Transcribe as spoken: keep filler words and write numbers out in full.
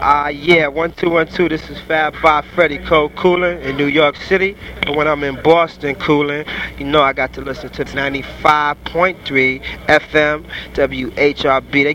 Uh, yeah, one two one two. This is Fab Five Freddy Cole cooling in New York City. And when I'm in Boston cooling, you know I got to listen to ninety-five point three F M W H R B. They